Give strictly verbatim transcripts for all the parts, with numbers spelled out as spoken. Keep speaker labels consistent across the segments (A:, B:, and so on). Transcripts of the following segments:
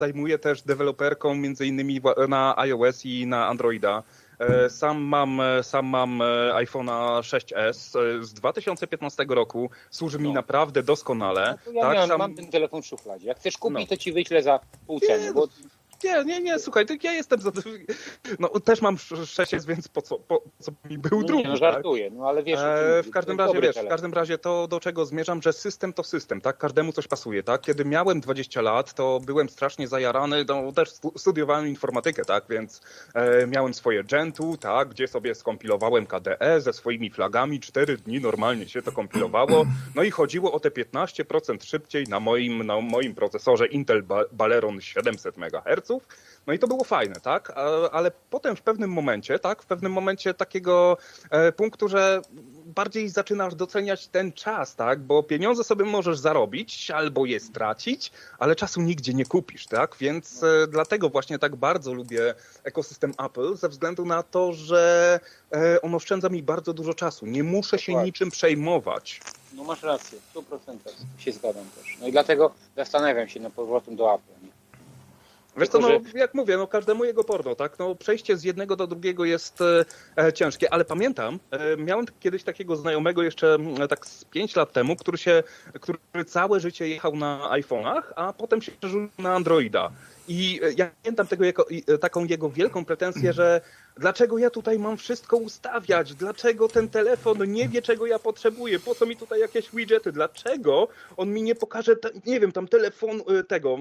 A: zajmuję też deweloperką między innymi na iOS i na Androida. Sam mam, sam mam iPhone'a sześć S z dwa tysiące piętnastego roku. Służy mi
B: No.
A: naprawdę doskonale.
B: No to ja
A: tak,
B: miałem,
A: sam...
B: mam ten telefon w szufladzie. Jak chcesz kupić,
A: no.
B: to ci wyślę za pół ceny. Bo...
A: Nie, nie, nie, słuchaj, ja jestem za... No też mam sześć S, więc po co, po co mi był
B: no
A: drugi,
B: nie, no żartuję, tak? No ale wiesz...
A: E, w każdym razie, wiesz, w każdym razie to, do czego zmierzam, że system to system, tak? Każdemu coś pasuje, tak? Kiedy miałem dwadzieścia lat, to byłem strasznie zajarany, no też studiowałem informatykę, tak? Więc e, miałem swoje Gentoo, tak? Gdzie sobie skompilowałem K D E ze swoimi flagami, cztery dni normalnie się to kompilowało, no i chodziło o te piętnaście procent szybciej na moim, na moim procesorze Intel Baleron siedemset megaherców. No i to było fajne, tak? Ale potem w pewnym momencie, tak? W pewnym momencie takiego e, punktu, że bardziej zaczynasz doceniać ten czas, tak? Bo pieniądze sobie możesz zarobić albo je stracić, ale czasu nigdzie nie kupisz, tak? Więc e, dlatego właśnie tak bardzo lubię ekosystem Apple, ze względu na to, że e, on oszczędza mi bardzo dużo czasu. Nie muszę się
B: Dokładnie.
A: niczym przejmować.
B: No masz rację, w stu procentach się zgadzam też. No i dlatego zastanawiam się nad powrotem do Apple. Nie?
A: Wiesz co, no jak mówię, no każdemu jego porno, tak? No przejście z jednego do drugiego jest e, ciężkie, ale pamiętam, e, miałem kiedyś takiego znajomego jeszcze e, tak z pięć lat temu, który się, który całe życie jechał na iPhone'ach, a potem się przerzucił na Androida. I ja pamiętam tego jako, taką jego wielką pretensję, że dlaczego ja tutaj mam wszystko ustawiać? Dlaczego ten telefon nie wie, czego ja potrzebuję? Po co mi tutaj jakieś widgety? Dlaczego on mi nie pokaże, nie wiem, tam telefon tego,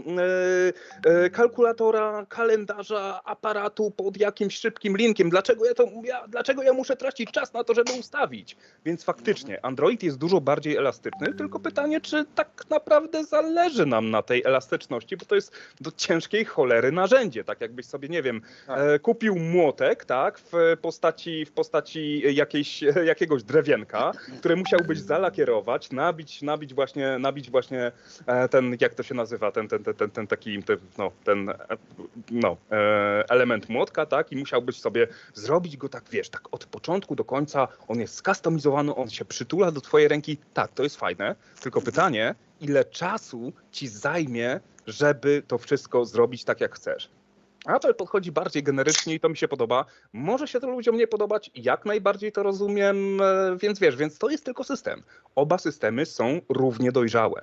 A: kalkulatora, kalendarza, aparatu pod jakimś szybkim linkiem? Dlaczego ja to, ja, dlaczego ja muszę tracić czas na to, żeby ustawić? Więc faktycznie Android jest dużo bardziej elastyczny, tylko pytanie, czy tak naprawdę zależy nam na tej elastyczności, bo to jest do ciężkiej cholery narzędzie, tak jakbyś sobie, nie wiem, e, kupił młotek, tak, w postaci, w postaci jakiejś, jakiegoś drewienka, które musiałbyś zalakierować, nabić, nabić właśnie, nabić właśnie e, ten, jak to się nazywa, ten, ten, ten, ten, ten taki, ten, no, ten, e, no, e, element młotka, tak, i musiałbyś sobie zrobić go tak, wiesz, tak od początku do końca, on jest skustomizowany, on się przytula do twojej ręki, tak, to jest fajne, tylko pytanie, ile czasu ci zajmie, żeby to wszystko zrobić tak, jak chcesz. Apple podchodzi bardziej generycznie i to mi się podoba. Może się to ludziom nie podobać, jak najbardziej to rozumiem, więc wiesz, więc to jest tylko system. Oba systemy są równie dojrzałe.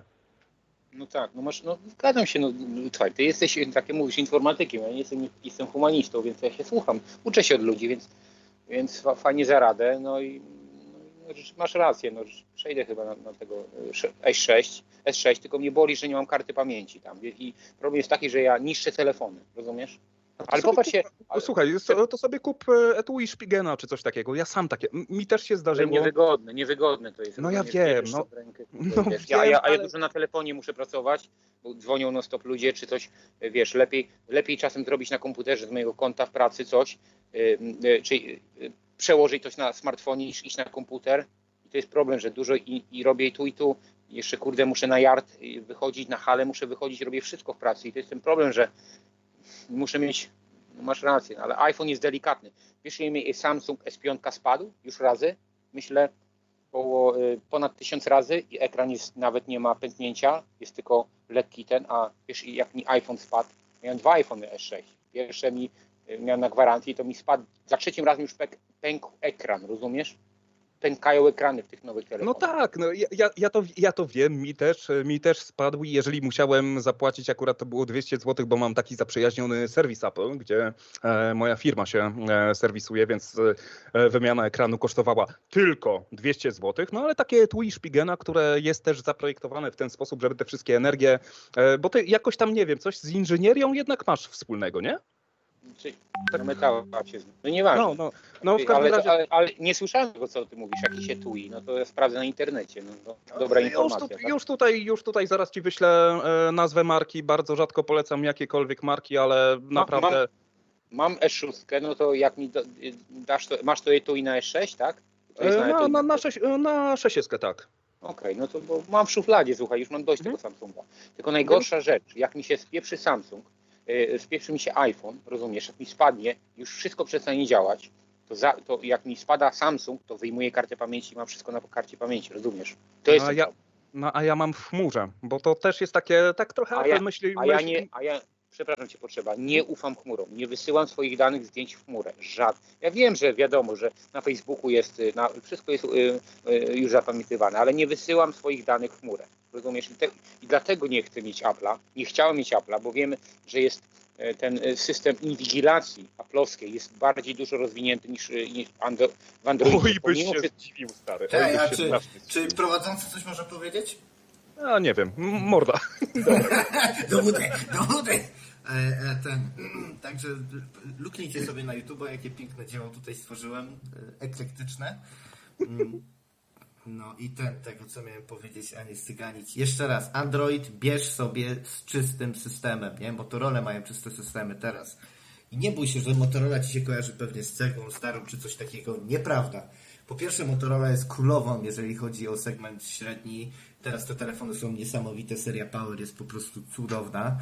B: No tak, no masz, no zgadzam się, no słuchaj, ty jesteś, tak jak mówisz, informatykiem, ja nie jestem, jestem humanistą, więc ja się słucham, uczę się od ludzi, więc, więc fajnie zaradę, no i no, masz rację, no przejdę chyba na, na tego S sześć, S sześć, tylko mnie boli, że nie mam karty pamięci tam i problem jest taki, że ja niszczę telefony, rozumiesz? Ale popatrzcie...
A: Ale... Słuchaj, to sobie kup etui Spigena czy coś takiego. Ja sam takie. Mi też się zdarzyło.
B: Ale niewygodne, niewygodne to jest.
A: No ja wiem. No,
B: rękę,
A: no
B: wiesz,
A: wiem,
B: ja, ja, a ja
A: ale...
B: dużo na telefonie muszę pracować, bo dzwonią non stop ludzie czy coś, wiesz, lepiej, lepiej czasem zrobić na komputerze z mojego konta w pracy coś, yy, yy, czyli yy, przełożyć coś na smartfonie niż iść na komputer. I to jest problem, że dużo i, i robię tu i tu. Jeszcze kurde muszę na yard wychodzić, na halę muszę wychodzić, robię wszystko w pracy i to jest ten problem, że muszę mieć, no masz rację, ale iPhone jest delikatny. Wiesz, ile mi Samsung S pięć spadł już razy? Myślę około y, ponad tysiąc razy i ekran jest, nawet nie ma pęknięcia, jest tylko lekki ten, a wiesz jak mi iPhone spadł? Miałem dwa iPhone S sześć. Pierwsze mi y, miałem na gwarancji, to mi spadł, za trzecim razem już pęk, pękł ekran, rozumiesz? Pękają ekrany w tych nowych telefonach.
A: No tak, no ja, ja, to, ja to wiem, mi też, mi też spadł i jeżeli musiałem zapłacić, akurat to było dwieście złotych, bo mam taki zaprzyjaźniony serwis Apple, gdzie e, moja firma się e, serwisuje, więc e, wymiana ekranu kosztowała tylko dwieście złotych, no ale takie etui Spigena, które jest też zaprojektowane w ten sposób, żeby te wszystkie energie, e, bo ty jakoś tam, nie wiem, coś z inżynierią jednak masz wspólnego, nie?
B: Czyli tak metała się no nieważne.
A: No, no, no w każdym
B: ale,
A: razie...
B: ale, ale nie słyszałem tego, co ty mówisz, jakiś etui, no to ja sprawdzę na internecie, no to dobra
A: już
B: informacja.
A: Tu,
B: tak?
A: już, tutaj, już tutaj zaraz ci wyślę e, nazwę marki, bardzo rzadko polecam jakiekolwiek marki, ale naprawdę...
B: Mam, mam S sześć, no to jak mi do, dasz to, masz to etui na S sześć, tak? To jest
A: na, na, na, na, sześć, na sześcieskę, tak.
B: Okej, okay, no to bo mam w szufladzie, słuchaj, już mam dość mhm. tego Samsunga. Tylko najgorsza rzecz, jak mi się spieprzy Samsung, yy, spieprzy mi się iPhone, rozumiesz, jak mi spadnie, już wszystko przestanie działać, to, za, to jak mi spada Samsung, to wyjmuję kartę pamięci i mam wszystko na karcie pamięci, rozumiesz? To jest
A: a ja, no a ja mam w chmurze, bo to też jest takie, tak trochę
B: a ja,
A: myśli...
B: a ja nie, a ja, przepraszam cię, potrzeba, nie ufam chmurom, nie wysyłam swoich danych zdjęć w chmurę, żadnych. Ja wiem, że wiadomo, że na Facebooku jest, na, wszystko jest y, y, już zapamiętywane, ale nie wysyłam swoich danych w chmurę, rozumiesz? I, te, i dlatego nie chcę mieć Apple'a, nie chciałem mieć Apple'a, bo wiemy, że jest ten system inwigilacji aplowskiej jest bardziej dużo rozwinięty niż, niż Andro, w Androidzie.
A: Oj, byś
B: Pomimo,
A: się
B: że...
A: zdziwił, stary.
C: Hej,
A: Oj,
C: a
A: byś się
C: czy,
A: strasznie
C: czy
A: zdziwił.
C: prowadzący coś może powiedzieć?
A: A nie wiem, m- morda.
C: do wody, do wody. E, e, ten, także luknijcie sobie na YouTube, jakie piękne dzieło tutaj stworzyłem, e, eklektyczne. Mm, No i ten, tego co miałem powiedzieć, a nie styganić. Jeszcze raz, Android bierz sobie z czystym systemem, nie? Motorola mają czyste systemy teraz. I nie bój się, że Motorola ci się kojarzy pewnie z cegłą starą czy coś takiego. Nieprawda. Po pierwsze, Motorola jest królową, jeżeli chodzi o segment średni. Teraz te telefony są niesamowite, seria Power jest po prostu cudowna.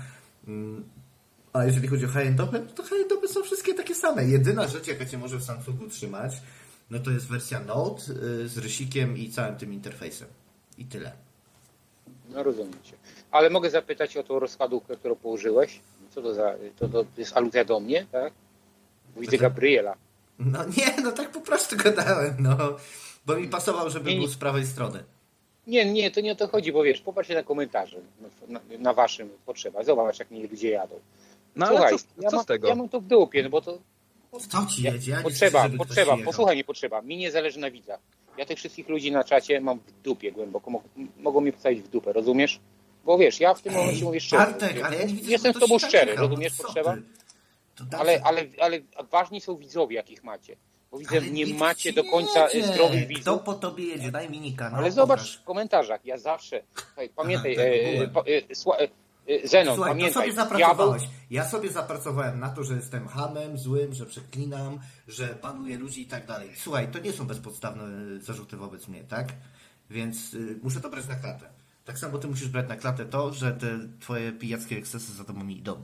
C: A jeżeli chodzi o high-endowe, to high-endowe są wszystkie takie same. Jedyna rzecz, jaka cię może w Samsungu trzymać, no to jest wersja Note z rysikiem i całym tym interfejsem. I tyle.
B: No rozumiem cię. Ale mogę zapytać o tą rozkładówkę, którą położyłeś? Co to za... To, to jest aluzja do mnie, tak? Widzę Gabriela.
C: No nie, no tak po prostu gadałem, no. Bo mi pasował, żeby
B: Nie, nie.
C: był z prawej strony.
B: Nie, nie, to nie o to chodzi, bo wiesz, popatrzcie na komentarze na, na waszym potrzeba. Zobacz, jak mnie ludzie jadą.
A: No ale
B: Słuchaj,
A: co,
B: ja,
A: co
B: mam,
A: z tego?
B: ja mam to w dupie, no bo to...
C: Kto ci jedzie? Ja nie
B: potrzeba,
C: chcę, żeby ktoś
B: potrzeba,
C: jechał.
B: posłuchaj mnie, potrzeba. Mi nie zależy na widzach. Ja tych wszystkich ludzi na czacie mam w dupie głęboko. Mog, mogą mnie postawić w dupę, rozumiesz? Bo wiesz, ja w tym momencie mówię szczerze.
C: Bartek, ale ja nie widzę,
B: Jestem z
C: żeby
B: tobą
C: ktoś tak
B: szczery,
C: jechał.
B: rozumiesz,
C: No co
B: potrzeba?
C: ty? To dawaj-
B: Ale, ale, ale ważni są widzowie, jakich macie. Bo widzę,
C: Ale
B: nie
C: nikt
B: macie
C: ci
B: do końca
C: jedzie.
B: zdrowych
C: Kto
B: widzów.
C: po tobie jedzie? Daj mi nika. No,
B: Ale zobacz
C: pokaż.
B: w komentarzach, ja zawsze, słuchaj, pamiętaj,
C: tak,
B: e,
C: byłem.
B: pa, e, sła, e, Zenon,
C: Słuchaj, to
B: pamiętaj,
C: sobie
B: diabeł,
C: zapracowałeś. Ja sobie zapracowałem na to, że jestem hamem, złym, że przeklinam, że panuję ludzi i tak dalej. Słuchaj, to nie są bezpodstawne zarzuty wobec mnie, tak? Więc y, muszę to brać na klatę. Tak samo ty musisz brać na klatę to, że te twoje pijackie ekscesy za tobą idą.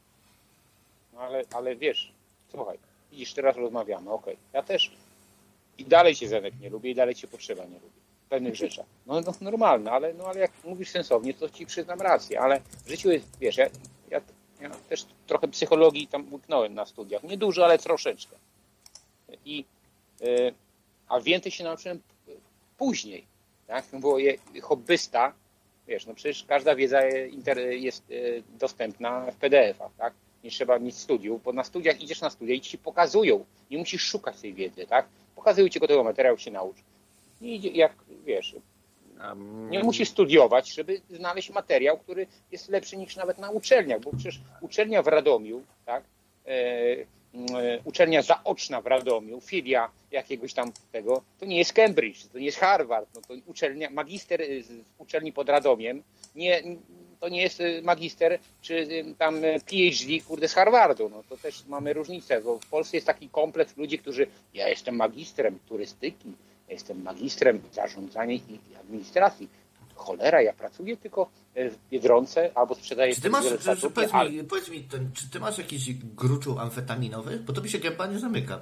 B: no ale, ale wiesz, słuchaj, widzisz, teraz rozmawiamy, okej, ja też i dalej cię Zenek nie lubię i dalej cię potrzeba nie lubię. W pewnych rzeczach. No, no normalne, ale, no, ale jak mówisz sensownie, to ci przyznam rację, ale w życiu jest, wiesz, ja, ja, ja też trochę psychologii tam łyknąłem na studiach. Nie dużo, ale troszeczkę. I, y, a więcej się nauczyłem później, tak? Bo je, hobbysta, wiesz, no przecież każda wiedza inter, jest y, dostępna w P D F-ach, tak? Nie trzeba mieć studiów, bo na studiach idziesz na studia i ci pokazują. Nie musisz szukać tej wiedzy, tak? Pokazują ci gotowy materiał, się naucz. Nie idzie, jak wiesz,
A: Um,
B: nie musisz studiować, żeby znaleźć materiał, który jest lepszy niż nawet na uczelniach, bo przecież uczelnia w Radomiu, tak? E, e, uczelnia zaoczna w Radomiu, filia jakiegoś tam tego, to nie jest Cambridge, to nie jest Harvard, no to uczelnia, magister z uczelni pod Radomiem, nie, to nie jest magister czy tam P H D, kurde, z Harvardu, no to też mamy różnicę, bo w Polsce jest taki kompleks ludzi, którzy, ja jestem magistrem turystyki, ja jestem magistrem zarządzania i administracji. Cholera, ja pracuję tylko w Biedronce albo sprzedaję...
C: Czy ty masz, że, że, powiedz,
B: ale...
C: mi, powiedz mi, ten, czy ty masz jakiś gruczoł amfetaminowy? Bo to by się gęba nie zamyka.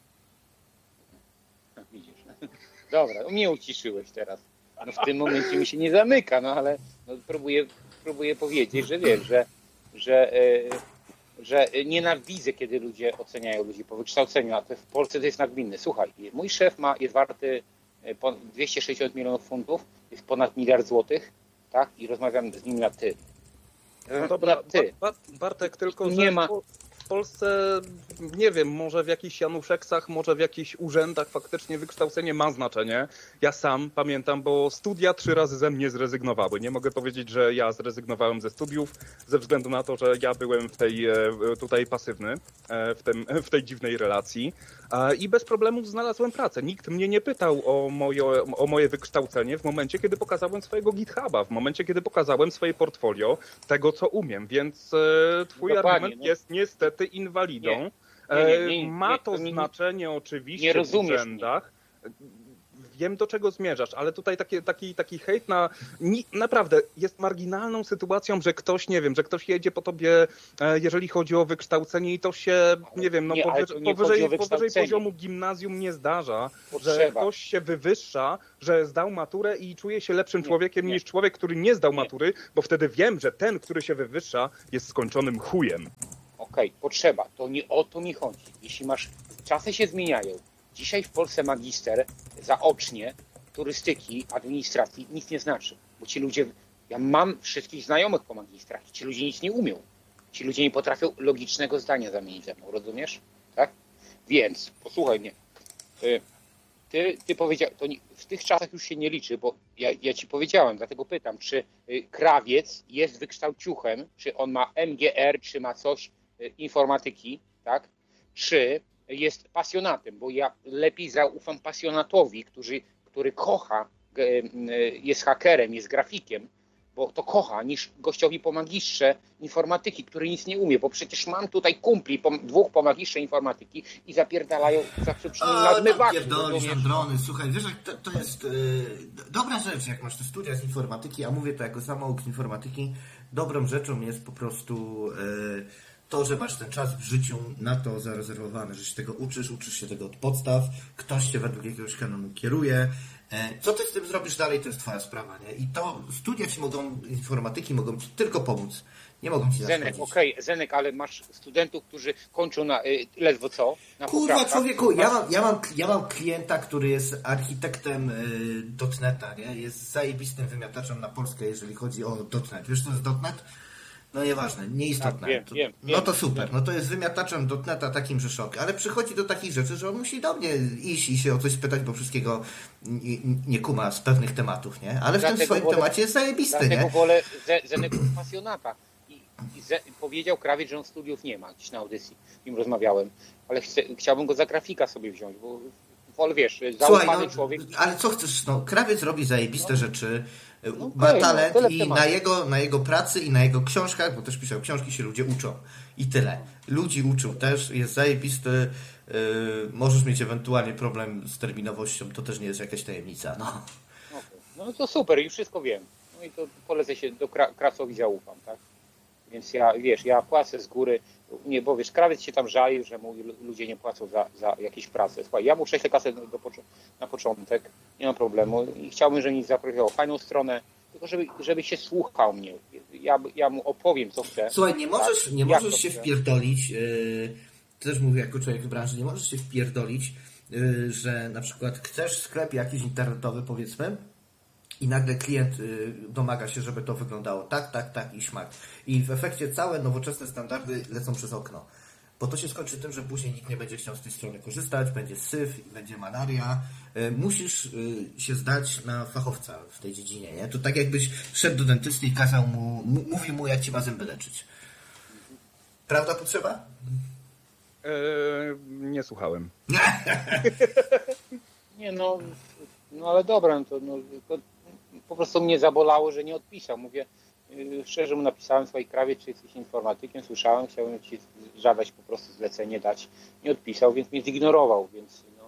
B: Widzisz. Dobra, mnie uciszyłeś teraz. No w tym momencie mi się nie zamyka, no ale no, próbuję, próbuję powiedzieć, że wiesz, że, że, yy, że nienawidzę, kiedy ludzie oceniają ludzi po wykształceniu, a to w Polsce to jest nagminne. Słuchaj, mój szef ma, jest warty dwieście sześćdziesiąt milionów funtów, jest ponad miliard złotych, tak? I rozmawiam z nim na ty.
A: No dobra,
B: na ty.
A: Ba- Bartek, tylko że
B: Nie ma.
A: w Polsce, nie wiem, może w jakichś Januszeksach, może w jakichś urzędach faktycznie wykształcenie ma znaczenie. Ja sam pamiętam, bo studia trzy razy ze mnie zrezygnowały. Nie mogę powiedzieć, że ja zrezygnowałem ze studiów ze względu na to, że ja byłem w tej tutaj pasywny, w, tym, w tej dziwnej relacji i bez problemów znalazłem pracę. Nikt mnie nie pytał o moje, o moje wykształcenie w momencie, kiedy pokazałem swojego GitHuba, w momencie, kiedy pokazałem swoje portfolio tego, co umiem, więc twój
B: Dokładnie,
A: argument
B: no.
A: jest niestety inwalidą.
B: Nie, nie, nie, nie,
A: Ma
B: nie,
A: to
B: nie,
A: znaczenie oczywiście
B: nie
A: w
B: rozumiesz
A: urzędach. wiem do czego zmierzasz, ale tutaj taki, taki, taki hejt na... Ni, naprawdę jest marginalną sytuacją, że ktoś, nie wiem, że ktoś jedzie po tobie, e, jeżeli chodzi o wykształcenie i to się, nie wiem, no
B: Nie, ale
A: powyżej,
B: to nie
A: powyżej,
B: chodzi o
A: powyżej
B: wykształcenie.
A: poziomu gimnazjum nie zdarza, że
B: Potrzeba.
A: ktoś się wywyższa, że zdał maturę i czuje się lepszym
B: Nie,
A: człowiekiem
B: nie.
A: niż człowiek, który nie zdał
B: Nie.
A: matury, bo wtedy wiem, że ten, który się wywyższa, jest skończonym chujem.
B: Okej, okay, potrzeba. To nie o to mi chodzi. Jeśli masz... Czasy się zmieniają. Dzisiaj w Polsce magister zaocznie turystyki, administracji nic nie znaczy. Bo ci ludzie... Ja mam wszystkich znajomych po magistrach. Ci ludzie nic nie umią. Ci ludzie nie potrafią logicznego zdania zamienić ze mną. Rozumiesz? Tak? Więc, posłuchaj mnie. Ty, ty powiedziałeś, to nie, w tych czasach już się nie liczy, bo ja, ja ci powiedziałem, dlatego pytam, czy krawiec jest wykształciuchem, czy on ma M G R, czy ma coś informatyki, tak? Czy jest pasjonatem, bo ja lepiej zaufam pasjonatowi, który, który kocha, jest hakerem, jest grafikiem, bo to kocha, niż gościowi po magistrze informatyki, który nic nie umie, bo przecież mam tutaj kumpli, po, dwóch po magistrze informatyki i zapierdalają zawsze przy nim na zmywaku.
C: Pierdolisz Androny, słuchaj, wiesz, to, to jest yy, dobra rzecz, jak masz te studia z informatyki, a mówię to jako samouk z informatyki, dobrą rzeczą jest po prostu yy, to, że masz ten czas w życiu na to zarezerwowany, że się tego uczysz, uczysz się tego od podstaw, ktoś cię według jakiegoś kanonu kieruje. Co ty z tym zrobisz dalej, to jest twoja sprawa, nie? I to studia ci mogą, informatyki mogą ci tylko pomóc. Nie mogą ci
B: Zenek,
C: zaszkodzić.
B: okej, okay, Zenek, ale masz studentów, którzy kończą na y, ledwo co? Na
C: Kurwa,
B: poprawkach.
C: człowieku, ja mam, ja, mam, ja mam klienta, który jest architektem y, dotneta, nie? Jest zajebistym wymiataczem na Polskę, jeżeli chodzi o dotnet. Wiesz, co jest dotnet? No nieważne, nieistotne.
B: Tak, wiem,
C: to,
B: wiem,
C: no
B: wiem,
C: to super,
B: wiem.
C: no to jest wymiataczem dotneta takim, że szok. Ale przychodzi do takich rzeczy, że on musi do mnie iść i się o coś spytać, bo wszystkiego nie, nie kuma z pewnych tematów, nie? Ale w
B: Dlatego
C: tym swoim
B: wolę,
C: temacie jest zajebisty,
B: dlatego
C: nie?
B: wolę Zenek pasjonata. I, i ze, powiedział krawiec, że on studiów nie ma, gdzieś na audycji, z nim rozmawiałem. Ale chcę, chciałbym go za grafika sobie wziąć, bo wolę, wiesz, zaufany
C: Słuchaj, no,
B: człowiek.
C: ale co chcesz, no, krawiec robi zajebiste
B: No.
C: rzeczy,
B: No
C: ma
B: okej,
C: talent
B: no, tyle w
C: i
B: temacie.
C: na jego, na jego pracy i na jego książkach, bo też pisał książki, się ludzie uczą. I tyle. Ludzi uczył też, jest zajebisty, yy, możesz mieć ewentualnie problem z terminowością, to też nie jest jakaś tajemnica, no.
B: Okay. No to super, już wszystko wiem. No i to polecę się do Kra- Krasowi zaufam, tak? Więc ja, wiesz, ja płacę z góry, nie, bo wiesz, krawiec się tam żali, że mu ludzie nie płacą za, za jakieś pracę. Słuchaj, ja mu prześlę kasę do, do, na początek, nie ma problemu i chciałbym, żeby mi zaprosił fajną stronę, tylko żeby, żeby się słuchał mnie. Ja, ja mu opowiem, co chcę.
C: Słuchaj, nie możesz,
B: tak?
C: nie
B: Jak
C: możesz
B: to
C: się
B: chcę?
C: wpierdolić, yy, też mówię jako człowiek w branży, nie możesz się wpierdolić, yy, że na przykład chcesz sklep jakiś internetowy, powiedzmy, i nagle klient y, domaga się, żeby to wyglądało tak, tak, tak i szmak. I w efekcie całe nowoczesne standardy lecą przez okno. Bo to się skończy tym, że później nikt nie będzie chciał z tej strony korzystać, będzie syf, będzie malaria. Y, musisz y, się zdać na fachowca w tej dziedzinie, nie? To tak jakbyś szedł do dentysty i kazał mu, m- mówił mu, jak ci ma zęby leczyć. Prawda potrzeba?
A: Eee, nie słuchałem.
B: Nie no, no ale dobra, no to, no, to po prostu mnie zabolało, że nie odpisał. Mówię, yy, szczerze mu napisałem swojej krawie, czy jesteś informatykiem, słyszałem, chciałem ci zadać po prostu zlecenie, dać. Nie odpisał, więc mnie zignorował, więc no.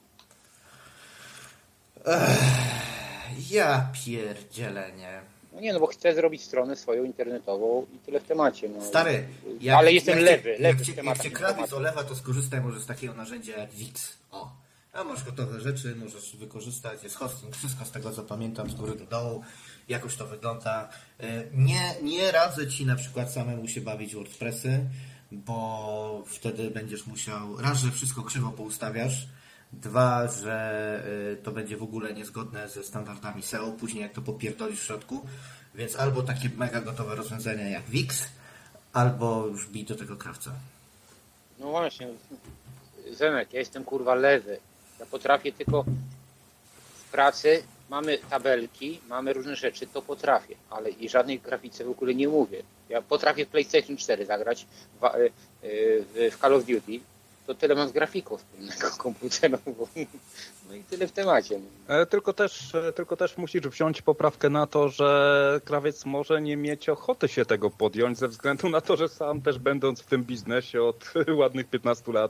C: Ech, ja pierdzielę, nie.
B: No nie, no bo chcę zrobić stronę swoją internetową i tyle w temacie. No.
C: Stary,
B: ale jestem
C: jak
B: lewy,
C: cię,
B: lewy
C: jak
B: w
C: cię, jak
B: tematach
C: cię krawiec
B: informatyki.
C: olewa, to skorzystaj może z takiego narzędzia jak Wix. O. A masz gotowe rzeczy, możesz wykorzystać, jest hosting, wszystko z tego co pamiętam, z góry do dołu, jakoś to wygląda. Nie, nie radzę ci na przykład samemu się bawić w WordPressy, bo wtedy będziesz musiał, raz, że wszystko krzywo poustawiasz, dwa, że to będzie w ogóle niezgodne ze standardami S E O, później jak to popierdolisz w środku, więc albo takie mega gotowe rozwiązania jak Wix, albo już bij do tego krawca.
B: No właśnie, Zenek, ja jestem kurwa lewy. Ja potrafię tylko w pracy, mamy tabelki, mamy różne rzeczy, to potrafię, ale i żadnej grafice w ogóle nie mówię. Ja potrafię w PlayStation cztery zagrać w, w, w Call of Duty, to tyle mam z grafiką wspólnego komputerową. No i tyle w temacie.
A: E, tylko też, e, tylko też musisz wziąć poprawkę na to, że krawiec może nie mieć ochoty się tego podjąć ze względu na to, że sam też będąc w tym biznesie od ładnych piętnastu lat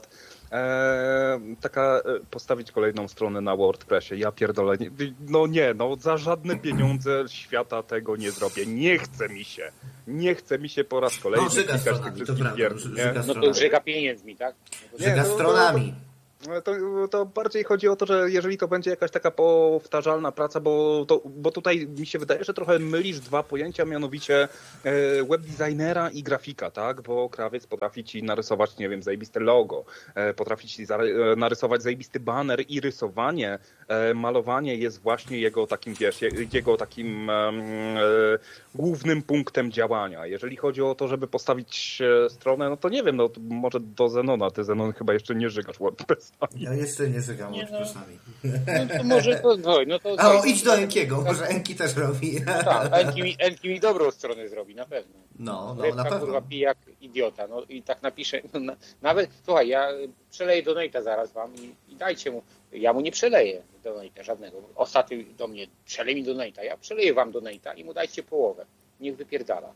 A: E, taka e, postawić kolejną stronę na WordPressie. Ja pierdolę. Nie, no nie, no za żadne pieniądze świata tego nie zrobię. Nie chce mi się. Nie chce mi się po raz kolejny
C: No, żyga
A: klikać tych
C: stronami, to
A: wszystkich
C: prawda.
A: gier,
C: Ży-
A: nie?
C: żyga
B: No to żyga pieniędzmi, tak? No to
A: Nie,
C: Żyga
A: to- to-
C: stronami.
A: To, to bardziej chodzi o to, że jeżeli to będzie jakaś taka powtarzalna praca, bo, to, bo tutaj mi się wydaje, że trochę mylisz dwa pojęcia, mianowicie e, webdesignera i grafika, tak? Bo krawiec potrafi ci narysować, nie wiem, zajebiste logo, e, potrafi ci za, e, narysować zajebisty baner i rysowanie, e, malowanie jest właśnie jego takim, wiesz, je- jego takim e, e, głównym punktem działania. Jeżeli chodzi o to, żeby postawić e, stronę, no to nie wiem, no to może do Zenona, ty Zenon chyba jeszcze nie żygasz WordPressa.
C: Ja jeszcze nie żygam
B: Nie, no.
C: WordPressami.
B: No to może to, no, no to
C: A o, idź do Enkiego, może Enki też robi.
B: Tak, Enki mi, Enki mi dobrą stronę zrobi, na pewno.
C: No, no
B: Rybka,
C: na pewno.
B: kurwa, pijak, idiota. No i tak napiszę. No, na, nawet, słuchaj, ja przeleję donate'a zaraz wam i, i dajcie mu. Ja mu nie przeleję donate'a żadnego. Ostatnio do mnie przelej mi donate'a. Ja przeleję wam donate'a i mu dajcie połowę. Niech wypierdala.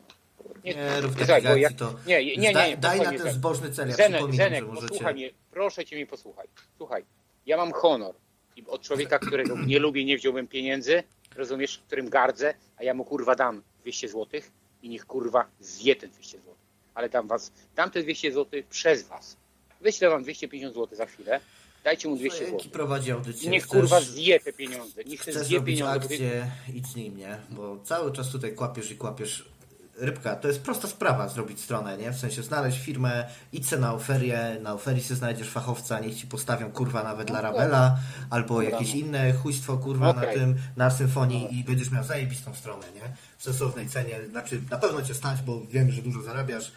C: Nie rób
B: Słuchaj,
C: takich
B: bo ja-
C: akcji, to
B: nie, nie, nie,
C: daj,
B: nie,
C: daj na
B: spokojnie,
C: ten zbożny cel, ja
B: Zenek,
C: przypominam,
B: Zenek,
C: że możecie...
B: posłuchaj mnie, proszę cię mi posłuchaj. Słuchaj, ja mam honor i od człowieka, którego nie lubię, nie wziąłbym pieniędzy, rozumiesz, którym gardzę, a ja mu kurwa dam dwieście złotych i niech kurwa zje te dwieście złotych. Ale dam was, dam te dwieście złotych przez was. Wyślę wam dwieście pięćdziesiąt złotych za chwilę, dajcie mu dwieście
C: Enki
B: złotych.
C: prowadzi
B: I
C: audycję.
B: niech
C: Chcesz-
B: kurwa zje te pieniądze, niech
C: Chcesz
B: zje
C: robić
B: pieniądze. bo ty-
C: akcję, idź z nim, nie? Bo cały czas tutaj kłapiesz i kłapiesz. Rybka, to jest prosta sprawa zrobić stronę, nie? W sensie znaleźć firmę, idź se na oferię, na oferii se znajdziesz fachowca, niech ci postawią kurwa nawet dla Ravela, albo
B: Dobra,
C: jakieś
B: no.
C: inne chujstwo kurwa na
B: Okej.
C: tym, na symfonii i będziesz miał zajebistą stronę, nie? W sensownej cenie, znaczy na pewno cię stać, bo wiemy, że dużo zarabiasz.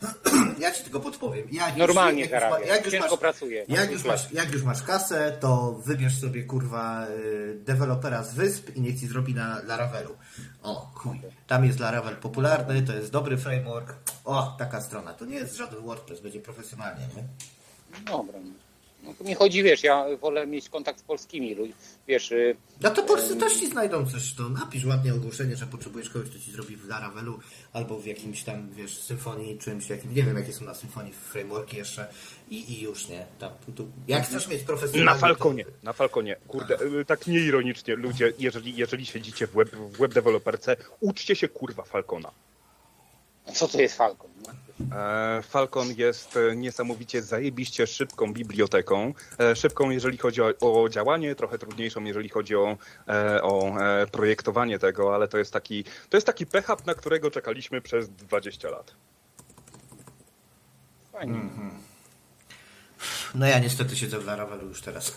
C: Ja ci tylko podpowiem. Jak już-
B: Normalnie
C: jak już ma-
B: zarabiam,
C: jak już
B: ciężko
C: masz-
B: pracuję.
C: jak już, masz, jak już masz kasę, to wybierz sobie kurwa y, dewelopera z wysp i niech ci zrobi na Laravelu. O, chuj. Tam jest Laravel popularny, to jest dobry framework. O, taka strona. To nie jest żaden WordPress, będzie profesjonalnie, nie?
B: Dobra. No to mi chodzi, wiesz, ja wolę mieć kontakt z polskimi ludźmi, wiesz, y,
C: No to polscy też ci znajdą coś, to napisz ładnie ogłoszenie, że potrzebujesz kogoś, kto ci zrobi w Laravelu albo w jakimś tam, wiesz, symfonii, czymś, jakim, nie wiem jakie są na symfonii frameworki jeszcze i, i już, nie? Tam, tu, tu. Jak chcesz mieć profesjonalnie...
A: Na Falconie, na Falconie. Kurde, y, tak nieironicznie, ludzie, jeżeli, jeżeli siedzicie w web, w web developerce, uczcie się kurwa Falcona.
B: co to jest Falcon? No?
A: E, Falcon jest e, niesamowicie zajebiście szybką biblioteką. E, Szybką, jeżeli chodzi o, o działanie, trochę trudniejszą, jeżeli chodzi o, e, o e, projektowanie tego, ale to jest taki, to jest taki P H P, na którego czekaliśmy przez dwadzieścia lat.
B: Fajnie.
C: No ja niestety siedzę w Laravelu już teraz.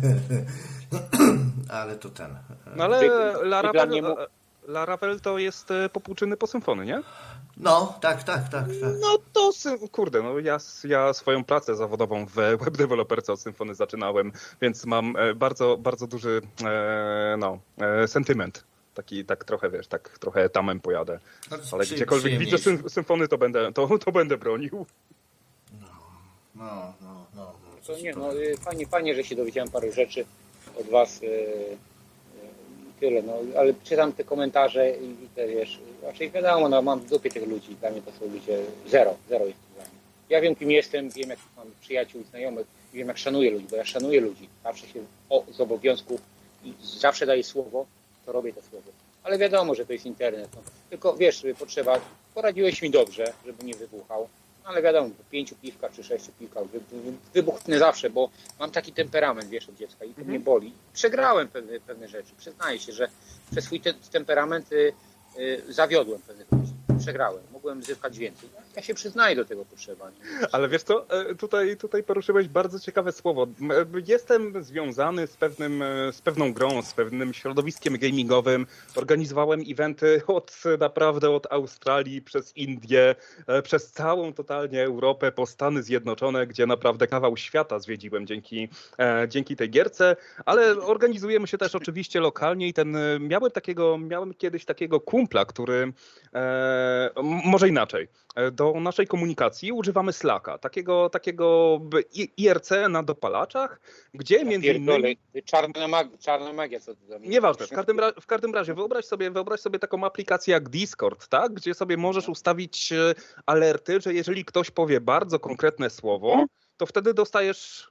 C: Ale to ten...
A: No ale
B: Wy- wy dla
A: Laravel,
B: mnie mu-
A: Laravel to jest e, popłuczyny po symfony, nie?
C: No, tak, tak, tak, tak.
A: No to, sy- kurde, no ja, ja swoją pracę zawodową w web developerce od Symfony zaczynałem, więc mam e, bardzo, bardzo duży e, no, e, sentyment. Taki, tak trochę, wiesz, tak trochę tamem pojadę. Ale
C: Przy-
A: gdziekolwiek widzę
C: przyjemniejszy.
A: sym, Symfony, to będę, to, to będę bronił.
C: No, no, no, no.
B: To nie, no y, fajnie, fajnie, że się dowiedziałem paru rzeczy od was. y, y, Tyle, no, ale czytam te komentarze i, i te wiesz, raczej wiadomo, no, mam w dupie tych ludzi, dla mnie to są ludzie zero, zero jest dla mnie. Ja wiem, kim jestem, wiem, jak mam przyjaciół i znajomych, i wiem, jak szanuję ludzi, bo ja szanuję ludzi, zawsze się o, z obowiązków i zawsze daję słowo, to robię to słowo. Ale wiadomo, że to jest internet, no. Tylko wiesz, potrzeba, poradziłeś mi dobrze, żeby nie wybuchał, ale wiadomo, po pięciu piwkach czy sześciu piwkach wy, wy, wybuchnę zawsze, bo mam taki temperament, wiesz, od dziecka i to mnie boli. Przegrałem pewne, pewne rzeczy. Przyznaję się, że przez swój te, temperament y, y, zawiodłem pewnych ludzi. Przegrałem. Mogłem zyskać więcej. Ja się przyznaję do tego, potrzeba. Nie?
A: Ale wiesz co, e, tutaj, tutaj poruszyłeś bardzo ciekawe słowo. M, e, Jestem związany z, pewnym, e, z pewną grą, z pewnym środowiskiem gamingowym. Organizowałem eventy od naprawdę od Australii, przez Indię, e, przez całą totalnie Europę, po Stany Zjednoczone, gdzie naprawdę kawał świata zwiedziłem dzięki, e, dzięki tej gierce, ale organizujemy się też oczywiście lokalnie i ten, e, miałem takiego, miałem kiedyś takiego kumpla, który e, m- może inaczej. Do naszej komunikacji używamy Slacka, takiego, takiego I- I R C na dopalaczach, gdzie między
B: Pierdolę,
A: innymi...
B: czarna, mag, czarna magia, co ty do mnie
A: Nieważne, w
B: mówisz.
A: każdym, ra- w każdym razie wyobraź sobie, wyobraź sobie taką aplikację jak Discord, tak? Gdzie sobie możesz ustawić e, alerty, że jeżeli ktoś powie bardzo konkretne słowo, to wtedy dostajesz...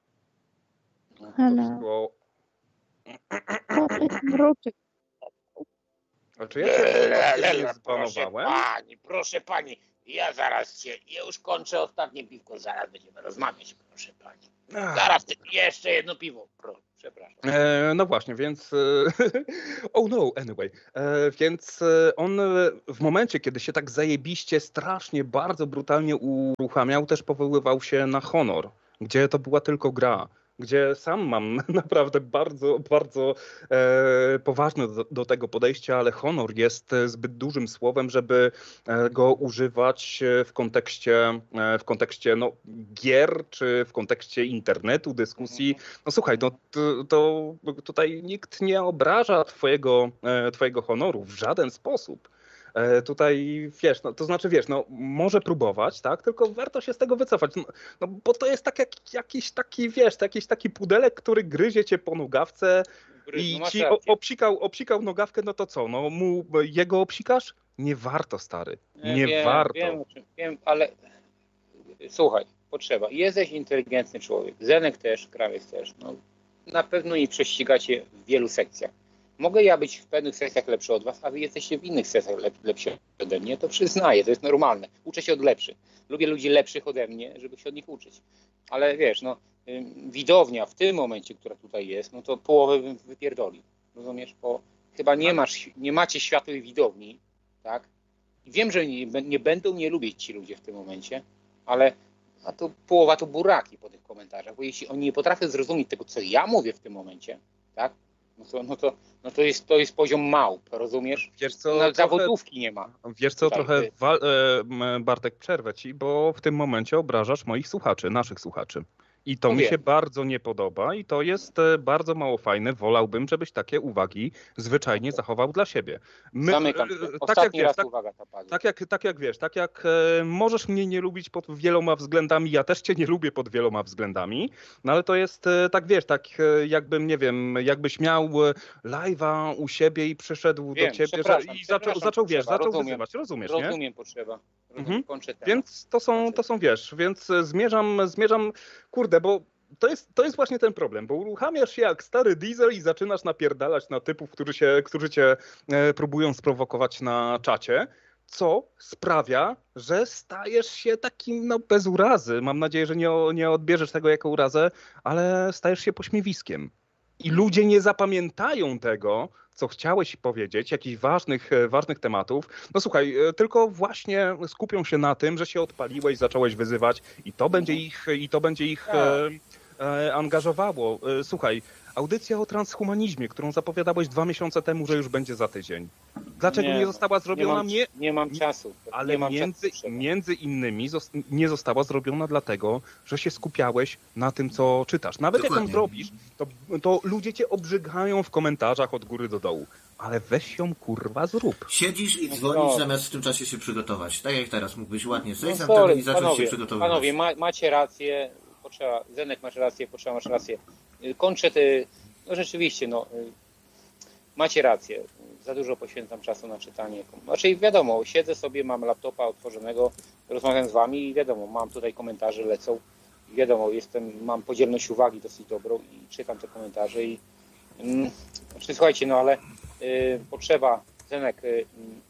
D: Ale
A: O,
D: Patryk mruczy.
A: a czy ja cię nie
B: Proszę
A: zbanowałem?
B: pani, proszę pani, ja zaraz cię, ja już kończę ostatnie piwko, zaraz będziemy rozmawiać, proszę pani.
A: Ach.
B: Zaraz ty, jeszcze jedno piwo, proszę, przepraszam.
A: E, no właśnie, więc... E, oh no, anyway. E, więc e, on e, w momencie, kiedy się tak zajebiście, strasznie, bardzo brutalnie uruchamiał, też powoływał się na honor, gdzie to była tylko gra. Gdzie sam mam naprawdę bardzo, bardzo e, poważne do, do tego podejście, ale honor jest zbyt dużym słowem, żeby e, go używać w kontekście, e, w kontekście no, gier, czy w kontekście internetu, dyskusji. No słuchaj, no, to, to tutaj nikt nie obraża twojego, e, twojego honoru w żaden sposób. E, Tutaj wiesz, no, to znaczy wiesz, no może próbować, tak, tylko warto się z tego wycofać, no, no bo to jest tak jak jakiś taki, wiesz, to jakiś taki pudelek, który gryzie cię po nogawce i
B: No masz
A: ci o,
B: rację.
A: obsikał, obsikał nogawkę, no to co, no mu jego obsikasz? Nie warto, stary, nie
B: wiem,
A: warto.
B: Wiem, o czym- wiem, ale słuchaj, potrzeba. Jesteś inteligentny człowiek, Zenek też, Krawiec też. No, na pewno nie prześcigacie w wielu sekcjach. Mogę ja być w pewnych sekcjach lepszy od was, a wy jesteście w innych sekcjach lep, lepsi ode mnie, to przyznaję, to jest normalne. Uczę się od lepszych. Lubię ludzi lepszych ode mnie, żeby się od nich uczyć. Ale wiesz, no, ym, widownia w tym momencie, która tutaj jest, no to połowę bym wypierdolił. Rozumiesz? Bo chyba nie masz, nie macie światłej widowni, tak? I wiem, że nie, nie będą mnie lubić ci ludzie w tym momencie, ale a to połowa to buraki po tych komentarzach, bo jeśli oni nie potrafią zrozumieć tego, co ja mówię w tym momencie, tak? No to, no to, no to, jest, to jest poziom małp, rozumiesz?
A: Wiesz co,
B: No,
A: trochę,
B: zawodówki nie ma.
A: wiesz co,
B: Tutaj,
A: trochę
B: ty.
A: wa- e, m, Bartek, przerwę ci, bo w tym momencie obrażasz moich słuchaczy, naszych słuchaczy. I to
B: No
A: mi
B: wiem.
A: się bardzo nie podoba i to jest e, bardzo mało fajne. Wolałbym, żebyś takie uwagi zwyczajnie
B: Okej.
A: zachował dla siebie. My,
B: Zamykam
A: e,
B: się.
A: tak jak
B: Ostatni
A: wiesz,
B: raz
A: tak,
B: uwaga ta padła.
A: tak jak, tak jak wiesz, tak jak e, możesz mnie nie lubić pod wieloma względami, ja też cię nie lubię pod wieloma względami, no ale to jest e, tak wiesz, tak e, jakbym, nie wiem, jakbyś miał e, live'a u siebie i przyszedł
B: Wiem,
A: do ciebie że,
B: przepraszam,
A: i zaczął,
B: przepraszam,
A: zaczął wiesz,
B: potrzeba,
A: zaczął
B: rozumiem.
A: wyzywać, rozumiesz, nie?
B: Rozumiem potrzeba. Rozumiem,
A: Mhm.
B: kończę temat.
A: Więc to są, to są, wiesz, więc e, zmierzam, zmierzam, kurde, bo to jest, to jest właśnie ten problem, bo uruchamiasz się jak stary diesel i zaczynasz napierdalać na typów, którzy, się, którzy cię e, próbują sprowokować na czacie, co sprawia, że stajesz się takim, no bez urazy, mam nadzieję, że nie, o- nie odbierzesz tego jako urazę, ale stajesz się pośmiewiskiem. I ludzie nie zapamiętają tego, co chciałeś powiedzieć, jakichś ważnych, e, ważnych tematów. No słuchaj, e, tylko właśnie skupią się na tym, że się odpaliłeś, zacząłeś wyzywać i to będzie ich, i to będzie ich e, e, angażowało. E, Słuchaj, audycja o transhumanizmie, którą zapowiadałeś dwa miesiące temu, że już będzie za tydzień. Dlaczego nie,
B: Nie,
A: została
B: Nie
A: zrobiona?
B: mam,
A: Nie,
B: nie mam czasu.
A: ale
B: nie mam
A: między,
B: czasu.
A: między innymi zos- nie została zrobiona dlatego, że się skupiałeś na tym, co czytasz. Nawet jak ją
C: Dokładnie.
A: zrobisz, to, to ludzie cię obrzygają w komentarzach od góry do dołu. Ale weź ją kurwa zrób.
C: Siedzisz i
B: No
C: dzwonisz
B: tak.
C: zamiast w tym czasie się przygotować. Tak jak teraz mógłbyś ładnie
B: No
C: zejść z
B: sorry,
C: anteny i zacząć się
B: panowie,
C: przygotowywać.
B: panowie ma, macie rację, potrzeba, Zenek masz rację, potrzeba masz rację. Y, Kończę te, no rzeczywiście, no, y, macie rację, za dużo poświęcam czasu na czytanie. Znaczy wiadomo, siedzę sobie, mam laptopa otworzonego, rozmawiam z wami i wiadomo, mam tutaj komentarze, lecą. I wiadomo, jestem, mam podzielność uwagi dosyć dobrą i czytam te komentarze i mm, znaczy, słuchajcie, no ale y, potrzeba, Zenek, y,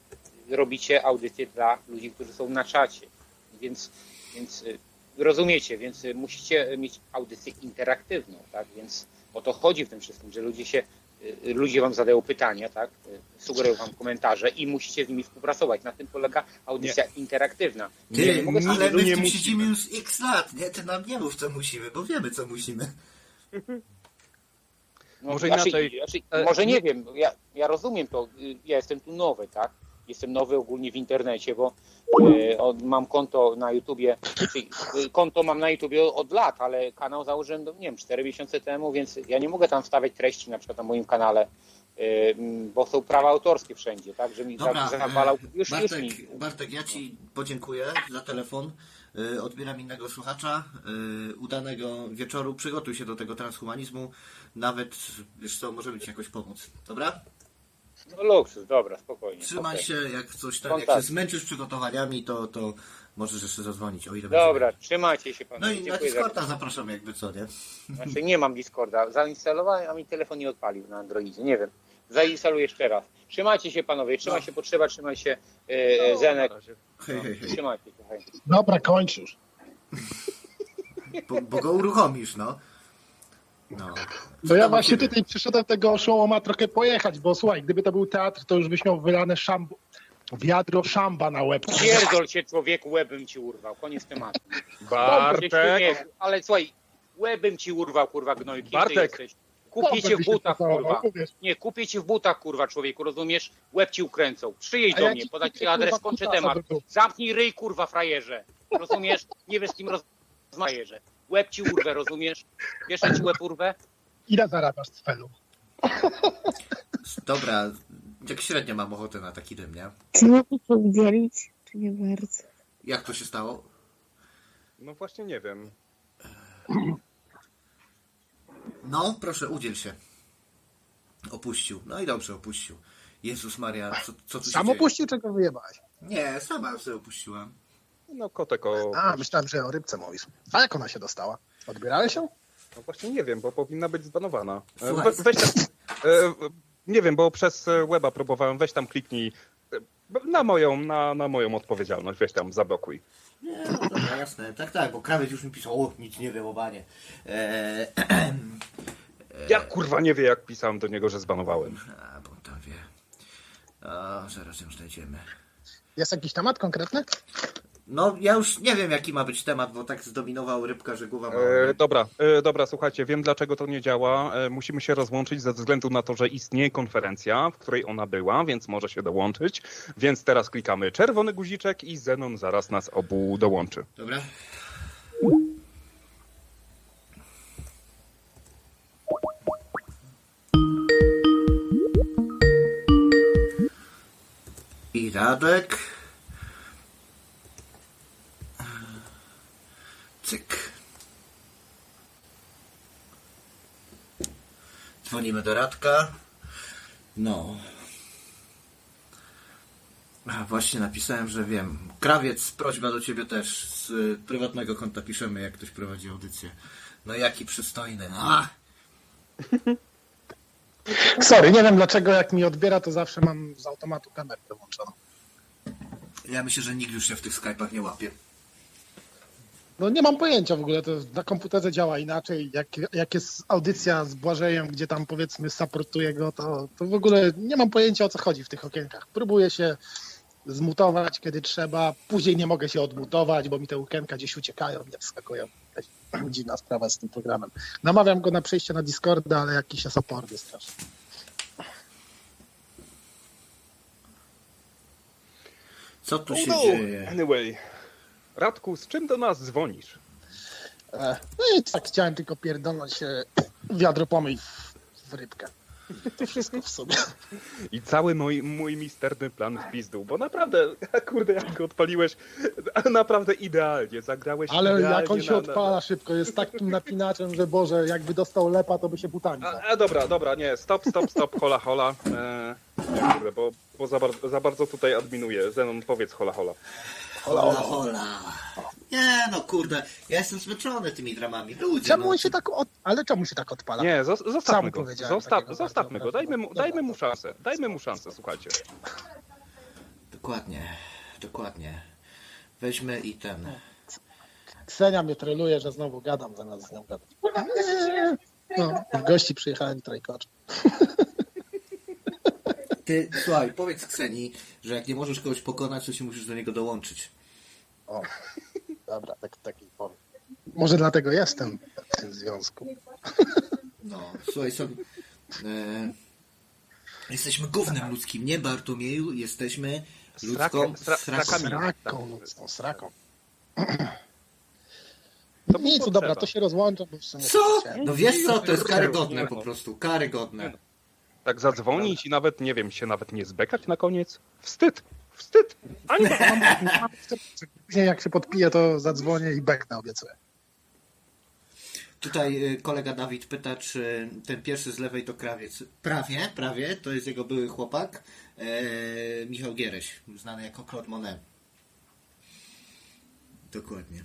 B: y, robicie audycję dla ludzi, którzy są na czacie, więc, więc y, rozumiecie, więc y, musicie mieć audycję interaktywną, tak, więc o to chodzi w tym wszystkim, że ludzie się, y, ludzie wam zadają pytania, tak, y, sugerują wam komentarze i musicie z nimi współpracować, na tym polega audycja interaktywna.
C: Ty,
A: Nie, nie,
C: ale my
A: nie
C: w tym
A: musimy.
C: siedzimy już x lat, nie? Ty nam nie mów, co musimy, bo wiemy, co musimy.
B: No,
A: Może
B: znaczy,
A: inaczej,
B: Znaczy,
A: e,
B: może
A: nie-
B: nie wiem, ja, ja rozumiem to, y, ja jestem tu nowy, tak? Jestem nowy ogólnie w internecie, bo y, od, mam konto na YouTubie, czyli y, konto mam na YouTubie od lat, ale kanał założyłem, no, nie wiem, cztery miesiące temu, więc ja nie mogę tam wstawiać treści na przykład na moim kanale, y, m, bo są prawa autorskie wszędzie, tak? Że mi
C: Dobra,
B: za- zawalał,
C: e,
B: już, już
C: Bartek,
B: mi.
C: Bartek, ja Ci podziękuję za telefon. E, Odbieram innego słuchacza. E, Udanego wieczoru. Przygotuj się do tego transhumanizmu. Nawet, wiesz co, możemy Ci jakoś pomóc. Dobra?
B: No luksus, dobra, spokojnie.
C: Trzymaj
B: okej.
C: się, jak coś tam, jak
B: Kontakt.
C: się zmęczysz przygotowaniami, to, to możesz jeszcze zadzwonić, o ile
B: Dobra,
C: będzie.
B: trzymajcie się
C: No
B: panowie.
C: i na
B: Dziękuję za...
C: Discorda zapraszam jakby co, nie?
B: Znaczy nie mam Discorda. Zainstalowałem, a mi telefon nie odpalił na Androidzie. Nie wiem. Zainstaluję jeszcze raz. Trzymajcie się panowie. Trzymaj
C: No.
B: się Potrzeba, trzymaj się e, Zenek.
A: Na razie.
C: Hej, hej, hej.
B: Trzymajcie się. Hej.
D: Dobra, kończ już.
C: Bo, bo go uruchomisz, no. No.
D: To ja właśnie tutaj przyszedłem tego oszołoma trochę pojechać, bo słuchaj, gdyby to był teatr, to już byś miał wylane szambo, wiadro szamba na łeb.
B: Pierdol się człowieku, łebym ci urwał. Koniec tematu.
A: Bartek,
B: Nie, ale słuchaj, łebym ci urwał, kurwa, gnoj. Kim
A: Bartek.
B: ty jesteś? Kupię cię w butach, kurwa.
D: Uwierz.
B: Nie, kupię cię w butach, kurwa, człowieku, rozumiesz? Łeb ci ukręcą. Przyjedź
D: A
B: do
D: ja
B: mnie,
D: ci
B: podać ci
D: kupię,
B: adres,
D: kurwa,
B: kończę
D: kutasa
B: temat.
D: by był.
B: Zamknij ryj, kurwa, frajerze. Rozumiesz? Nie wiesz, z kim rozmawiasz. Łeb ci urwę, rozumiesz? Wiesz, jak ci łeb urwę?
D: Ile zarabiasz z felu?
C: Dobra, jak średnio mam ochotę na taki dym, nie?
E: Czy mogę podzielić, czy nie bardzo?
C: Jak to się stało?
A: no właśnie nie wiem.
C: No, proszę, udziel się. Opuścił. No i dobrze, opuścił. Jezus Maria, co, co tu się
D: Sam
C: dzieje?
D: opuścił, czy go wyjebałeś?
C: Nie, sama sobie opuściłam.
A: No kotek o...
D: A, myślałem, że o rybce mówisz. A jak ona się dostała? Odbierałeś ją?
A: No właśnie nie wiem, bo powinna być zbanowana. E,
C: Słuchaj.
A: We, weź tam, e, nie wiem, bo przez weba próbowałem, weź tam kliknij e, na moją, na, na moją odpowiedzialność, weź tam zablokuj.
C: Nie, no dobra, jasne. Tak, tak, bo krawiec już mi pisał, o, nic nie wiem o banie. Eee,
A: Ja kurwa nie wie, jak pisałem do niego, że zbanowałem.
C: a, bo on tam wie. O, zaraz ją znajdziemy.
D: Jest jakiś temat konkretny?
C: No, ja już nie wiem, jaki ma być temat, bo tak zdominował rybka, że głowa ma...
A: E, dobra, e, dobra, słuchajcie, wiem dlaczego to nie działa. E, musimy się rozłączyć ze względu na to, że istnieje konferencja, w której ona była, więc może się dołączyć. Więc teraz klikamy czerwony guziczek i Zenon zaraz nas obu dołączy.
C: Dobra. I Radek. Cyk. Dzwonimy do Radka. No. A właśnie napisałem, że wiem. Krawiec, prośba do ciebie też. Z y, prywatnego konta piszemy, jak ktoś prowadzi audycję. No jaki przystojny. No.
D: Sorry, nie wiem dlaczego jak mi odbiera, to zawsze mam z automatu kamerę włączoną.
C: Ja myślę, że nikt już się w tych Skype'ach nie łapie.
D: No nie mam pojęcia w ogóle, to na komputerze działa inaczej. Jak, jak jest audycja z Błażejem, gdzie tam powiedzmy supportuję go, to, to w ogóle nie mam pojęcia o co chodzi w tych okienkach. Próbuję się zmutować, kiedy trzeba, później nie mogę się odmutować, bo mi te okienka gdzieś uciekają, nie wskakują. Dziwna sprawa z tym programem. Namawiam go na przejście na Discorda, ale jakiś jest oporny strasznie.
C: Co tu się
A: No,
C: dzieje?
A: anyway. Radku, z czym do nas dzwonisz?
D: E, No i tak chciałem tylko pierdolnąć e, wiadro pomyj w, w rybkę. To wszystko w sobie.
A: I cały mój, mój misterny plan w pizdu, bo naprawdę, kurde, jak go odpaliłeś, naprawdę idealnie, zagrałeś
D: Ale
A: idealnie
D: jak on się
A: na-
D: odpala szybko, jest takim napinaczem, że Boże, jakby dostał lepa, to by się butami
A: A,
D: zaczął.
A: a dobra, dobra, nie, stop, stop, stop, hola, hola. E, nie, kurde, bo, bo za, bar za bardzo tutaj adminuję. Zenon, powiedz hola, hola.
C: Hola, hola. Nie, no kurde, ja jestem zmęczony tymi dramami. Ludzie,
D: Czemu
C: no.
D: on się tak od... Ale czemu się tak odpala?
A: Nie, zos
D: Sam
A: zostawmy go,
D: powiedziałem
A: Zostaw
D: takiego
A: zostawmy
D: bardzo
A: go, dajmy mu,
D: dobra,
A: dajmy mu
D: dobra.
A: szansę, dajmy mu szansę, słuchajcie.
C: Dokładnie, dokładnie. Weźmy i ten...
D: Ksenia mnie troluje, że znowu gadam zamiast z nią gadać. Nie. No, w gości przyjechałem trajkocz.
C: Ty, słuchaj, powiedz Kseni, że jak nie możesz kogoś pokonać, to się musisz do niego dołączyć.
D: O, dobra, tak, taki powiem. Może dlatego jestem w tym związku.
C: No, słuchaj, są... E, jesteśmy gównem ludzkim, nie Bartłomieju, jesteśmy ludzką
A: Srakiem, sra-
C: sraką.
A: srakami.
D: Sraką ludzką, sraką.
A: To było
D: Nic,
A: potrzeba.
D: dobra, to się rozłączę, bo w sumie...
C: Co?
D: chciałem.
C: No wiesz co, to jest karygodne po prostu, karygodne.
A: Tak zadzwonić i nawet, nie wiem, się nawet nie zbekać na koniec? Wstyd, wstyd. Ani
D: Później jak się podpiję, to zadzwonię i beknę, obiecuję.
C: Tutaj y, kolega Dawid pyta, czy ten pierwszy z lewej to krawiec. Prawie, prawie, to jest jego były chłopak, e, Michał Giereś, znany jako Claude Monet. Dokładnie.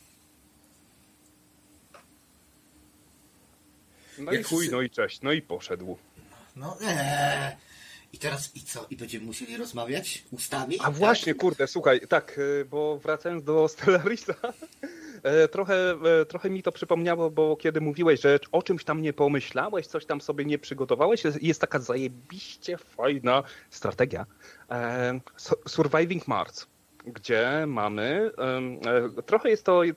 A: No
C: Jak
A: i chuj,
C: wszyscy-
A: no i cześć, no i poszedł.
C: No eee. I teraz i co? I będziemy musieli rozmawiać? Ustawić?
A: A właśnie, kurde, słuchaj, tak, y, bo wracając do Stellarisa, e, trochę, e, trochę mi to przypomniało, bo kiedy mówiłeś, że o czymś tam nie pomyślałeś, coś tam sobie nie przygotowałeś, jest, jest taka zajebiście fajna strategia. E, Su- Surviving Mars, gdzie mamy, em, e, trochę jest to